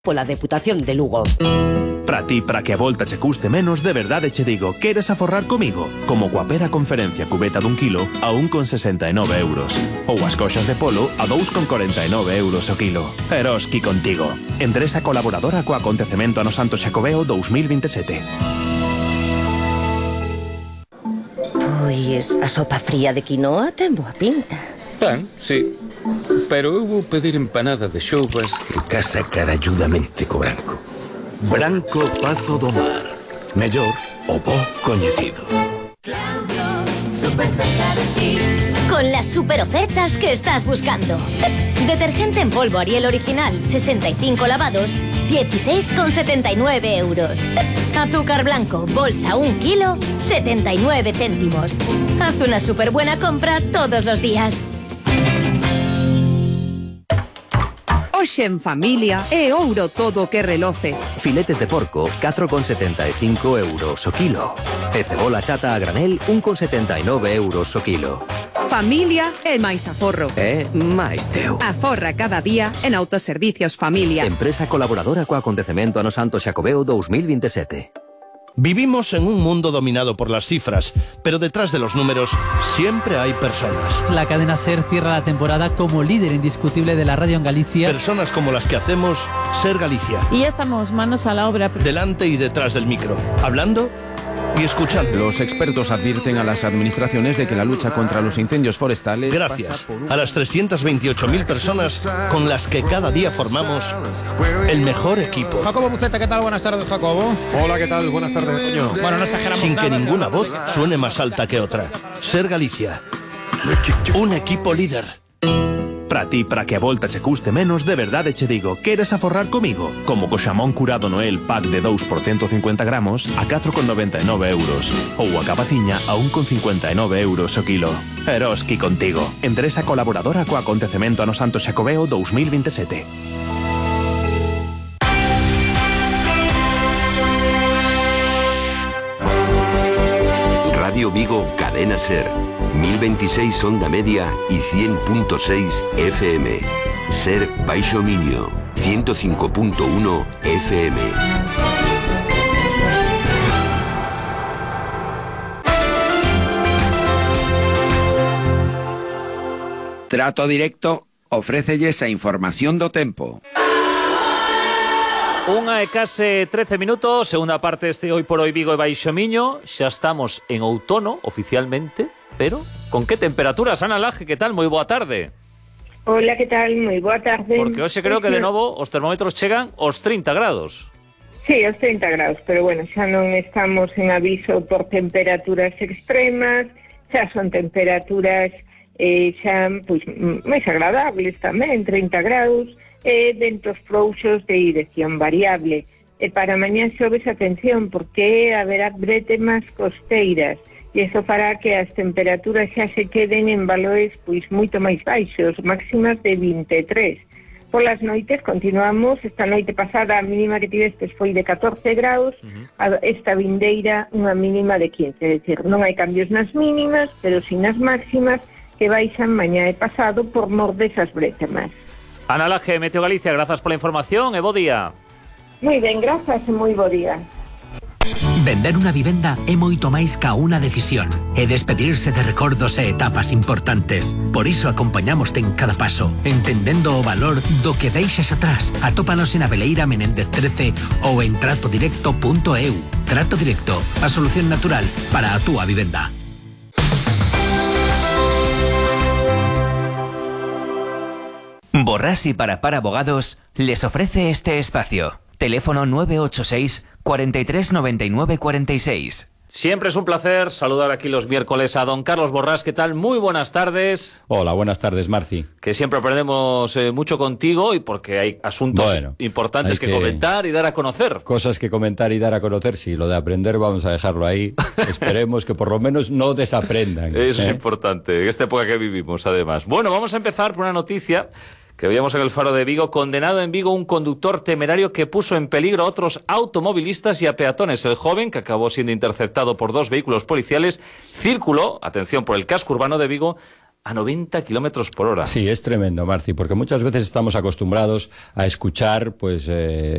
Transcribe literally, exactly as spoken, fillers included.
pola Deputación de Lugo. Para ti, para que a volta che custe menos, de verdade che digo, queres aforrar comigo? Como coa pera conferencia cubeta dun kilo a un con sesenta e nove euros. Ou as coxas de polo a dous con corenta e nove euros o kilo. Eroski contigo. Empresa colaboradora co acontecemento ano Santo Xacobeo dous mil veintisiete. Pois a sopa fría de quinoa ten boa pinta. Ben, sí. Pero eu vou pedir empanada de xoubas que casa caralludamente co branco. Branco Pazo do Mar. Mellor o bo coñecido. Con las super ofertas que estás buscando. Detergente en polvo Ariel original, sesenta y cinco lavados, dieciséis con setenta y nueve euros. Azúcar blanco, bolsa un kilo, setenta y nueve céntimos. Haz una super buena compra todos los días. Hoxe en familia é ouro todo que reloce. Filetes de porco, catro con setenta e cinco euros o kilo. E cebola chata a granel, un con setenta e nove euros o kilo. Familia é máis aforro. É máis teu. Aforra cada día en Autoservicios Familia. Empresa colaboradora co acontecemento ano Santo Xacobeo dous mil veintisiete. Vivimos en un mundo dominado por las cifras, pero detrás de los números siempre hay personas. La cadena SER cierra la temporada como líder indiscutible de la radio en Galicia. Personas como las que hacemos SER Galicia. Y ya estamos manos a la obra. Delante y detrás del micro, hablando y escuchando. Los expertos advierten a las administraciones de que la lucha contra los incendios forestales... Gracias a las trescientas veintiocho mil personas con las que cada día formamos el mejor equipo. Jacobo Buceta, ¿qué tal? Buenas tardes, Jacobo. Hola, ¿qué tal? Buenas tardes, Toño. Bueno, no exageramos Sin nada, que ninguna pero... voz suene más alta que otra. SER Galicia. Un equipo líder. Para ti, para que a volta che custe menos, de verdade che digo, queres aforrar comigo? Como co xamón curado Noel pack de dous por ciento cincuenta gramos a catro con noventa e nove euros. Ou a capaciña a un con cincuenta e nove euros o kilo. Eroski contigo. Empresa colaboradora co acontecemento ano Santo Xacobeo dous mil veintisiete. Radio Vigo, Cadena SER, mil veintiséis onda media y cien punto seis F M. SER Baixo Miño, ciento cinco punto uno F M. Trato Directo ofrécelles a información do tempo. Unha e case trece minutos, segunda parte este Hoy por Hoy Vigo e Baixo Miño. Xa estamos en outono, oficialmente, pero con que temperaturas? Ana Laje, que tal? Moi boa tarde. Hola, que tal? Moi boa tarde. Porque hoxe creo que de novo os termómetros chegan aos trinta grados. Sí, aos trinta grados, pero bueno, xa non estamos en aviso por temperaturas extremas, xa son temperaturas eh, xa pois máis agradables tamén, trinta grados, e ventos frouxos de dirección variable. E para mañá xoves, atención, porque haberá bretemas costeiras, e iso fará que as temperaturas xa se queden en valores pois moito máis baixos, máximas de vinte e tres. Polas noites continuamos, esta noite pasada a mínima que tivestes foi de catorce graus, uh-huh. Esta vindeira unha mínima de quince, é dicir, non hai cambios nas mínimas, pero sin as máximas que baixan mañá e pasado por mor desas bretemas. Ana Laje, Meteo Galicia, grazas pola información e bo día. Moi ben, grazas e moi bo día. Vender unha vivenda é moito máis ca unha decisión e despedirse de recordos e etapas importantes. Por iso acompañamoste en cada paso, entendendo o valor do que deixas atrás. Atópanos en Aveleira Menéndez trece ou en trato directo punto e u. Trato Directo, a solución natural para a túa vivenda. Borrás y Parapar Abogados les ofrece este espacio. Teléfono nueve ocho seis, cuarenta y tres, noventa y nueve, cuarenta y seis. Siempre es un placer saludar aquí los miércoles a don Carlos Borrás. ¿Qué tal? Muy buenas tardes. Hola, buenas tardes, Marci. Que siempre aprendemos eh, mucho contigo y porque hay asuntos bueno, importantes que, que comentar y dar a conocer. Cosas que comentar y dar a conocer, sí. Lo de aprender vamos a dejarlo ahí. Esperemos que por lo menos no desaprendan. Eso ¿eh? es importante, en esta época que vivimos, además. Bueno, vamos a empezar por una noticia que veíamos en el Faro de Vigo. Condenado en Vigo un conductor temerario que puso en peligro a otros automovilistas y a peatones. El joven, que acabó siendo interceptado por dos vehículos policiales, circuló, atención, por el casco urbano de Vigo a noventa kilómetros por hora. Sí, es tremendo, Marci, porque muchas veces estamos acostumbrados a escuchar, pues... Eh,